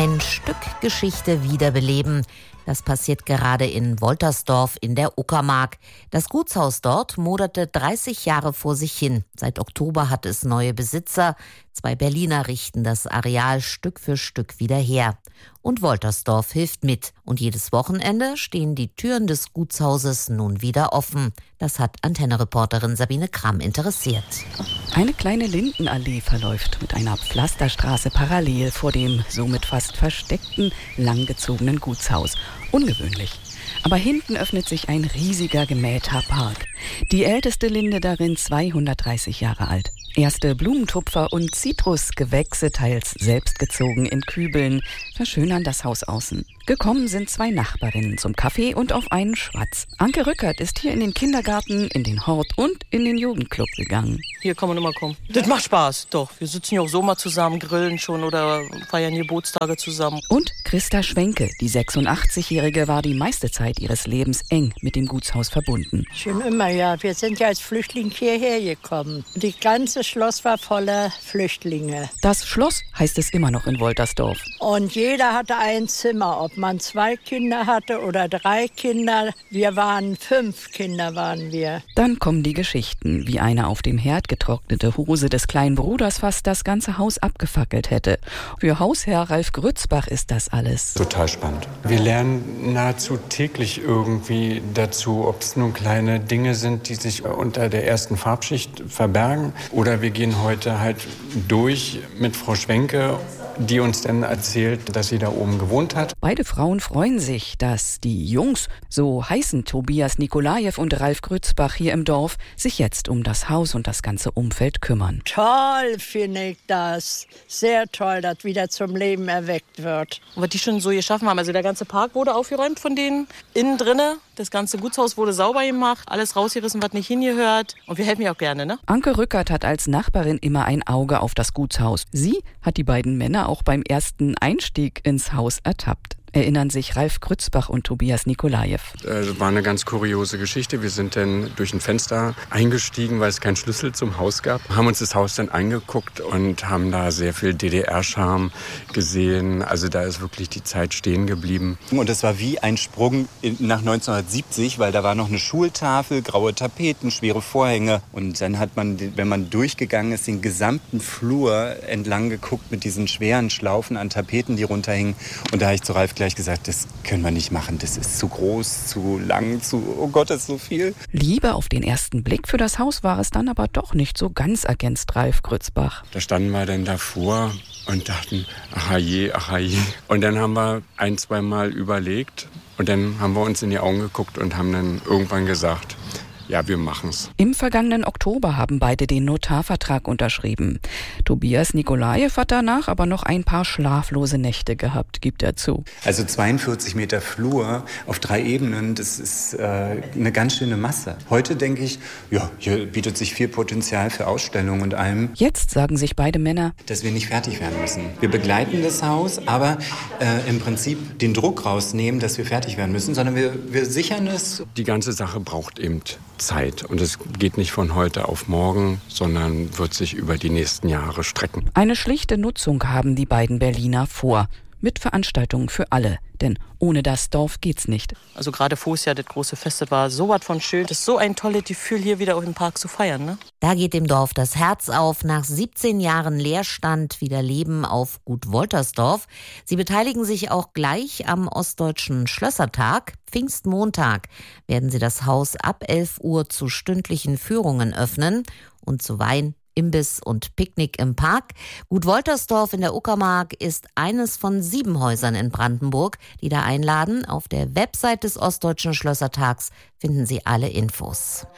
Ein Stück Geschichte wiederbeleben. Das passiert gerade in Woltersdorf in der Uckermark. Das Gutshaus dort moderte 30 Jahre vor sich hin. Seit Oktober hat es neue Besitzer. 2 Berliner richten das Areal Stück für Stück wieder her. Und Woltersdorf hilft mit. Und jedes Wochenende stehen die Türen des Gutshauses nun wieder offen. Das hat Antenne-Reporterin Sabine Kramm interessiert. Eine kleine Lindenallee verläuft mit einer Pflasterstraße parallel vor dem somit fast versteckten, langgezogenen Gutshaus. Ungewöhnlich. Aber hinten öffnet sich ein riesiger gemähter Park. Die älteste Linde darin 230 Jahre alt. Erste Blumentupfer und Zitrusgewächse, teils selbstgezogen in Kübeln, verschönern das Haus außen. Gekommen sind 2 Nachbarinnen zum Kaffee und auf einen Schwatz. Anke Rückert ist hier in den Kindergarten, in den Hort und in den Jugendclub gegangen. Hier kann man immer kommen. Das macht Spaß, doch. Wir sitzen ja auch so mal zusammen, grillen schon oder feiern Geburtstage zusammen. Und Christa Schwenke, die 86-Jährige, war die meiste Zeit ihres Lebens eng mit dem Gutshaus verbunden. Schon immer, ja. Wir sind ja als Flüchtling hierher gekommen. Die ganze Schloss war voller Flüchtlinge. Das Schloss heißt es immer noch in Woltersdorf. Und jeder hatte ein Zimmer, ob man 2 Kinder hatte oder 3 Kinder. Wir waren 5 Kinder, waren wir. Dann kommen die Geschichten, wie eine auf dem Herd getrocknete Hose des kleinen Bruders fast das ganze Haus abgefackelt hätte. Für Hausherr Ralf Grützbach ist das alles total spannend. Wir lernen nahezu täglich irgendwie dazu, ob es nun kleine Dinge sind, die sich unter der ersten Farbschicht verbergen. Oder wir gehen heute halt durch mit Frau Schwenke, die uns dann erzählt, dass sie da oben gewohnt hat. Beide Frauen freuen sich, dass die Jungs, so heißen Tobias Nikolajew und Ralf Grützbach hier im Dorf, sich jetzt um das Haus und das ganze Umfeld kümmern. Toll finde ich das. Sehr toll, dass wieder zum Leben erweckt wird. Was die schon so geschaffen haben. Also der ganze Park wurde aufgeräumt von denen. Innen drinne, das ganze Gutshaus wurde sauber gemacht. Alles rausgerissen, was nicht hingehört. Und wir helfen ja auch gerne, ne? Anke Rückert hat als Nachbarin immer ein Auge auf das Gutshaus. Sie hat die beiden Männer auch beim ersten Einstieg ins Haus ertappt. Erinnern sich Ralf Grützbach und Tobias Nikolajew. Das war eine ganz kuriose Geschichte. Wir sind dann durch ein Fenster eingestiegen, weil es keinen Schlüssel zum Haus gab. Haben uns das Haus dann angeguckt und haben da sehr viel DDR-Charme gesehen. Also da ist wirklich die Zeit stehen geblieben. Und es war wie ein Sprung nach 1970, weil da war noch eine Schultafel, graue Tapeten, schwere Vorhänge. Und dann hat man, wenn man durchgegangen ist, den gesamten Flur entlang geguckt mit diesen schweren Schlaufen an Tapeten, die runterhingen. Und da habe ich zu Ralf gleich gesagt, das können wir nicht machen, das ist zu groß, zu lang, oh Gott, das ist so viel. Liebe auf den ersten Blick für das Haus war es dann aber doch nicht so ganz, ergänzt Ralf Grützbach. Da standen wir dann davor und dachten, ach je. Und dann haben wir 1-2 Mal überlegt und dann haben wir uns in die Augen geguckt und haben dann irgendwann gesagt, ja, wir machen's. Im vergangenen Oktober haben beide den Notarvertrag unterschrieben. Tobias Nikolajew hat danach aber noch ein paar schlaflose Nächte gehabt, gibt er zu. Also 42 Meter Flur auf 3 Ebenen, das ist eine ganz schöne Masse. Heute denke ich, ja, hier bietet sich viel Potenzial für Ausstellungen und allem. Jetzt sagen sich beide Männer, dass wir nicht fertig werden müssen. Wir begleiten das Haus, aber im Prinzip den Druck rausnehmen, dass wir fertig werden müssen, sondern wir sichern es. Die ganze Sache braucht eben Zeit. Und es geht nicht von heute auf morgen, sondern wird sich über die nächsten Jahre strecken. Eine schlichte Nutzung haben die beiden Berliner vor. Mit Veranstaltungen für alle. Denn ohne das Dorf geht's nicht. Also gerade vorher ja das große Fest, das war so was von schön. Das ist so ein tolles Gefühl, hier wieder auch im Park zu feiern, ne? Da geht dem Dorf das Herz auf. Nach 17 Jahren Leerstand wieder Leben auf Gut Woltersdorf. Sie beteiligen sich auch gleich am Ostdeutschen Schlössertag. Pfingstmontag werden sie das Haus ab 11 Uhr zu stündlichen Führungen öffnen und zu Wein, Imbiss und Picknick im Park. Gut Woltersdorf in der Uckermark ist eines von 7 Häusern in Brandenburg, die da einladen. Auf der Website des Ostdeutschen Schlössertags finden Sie alle Infos.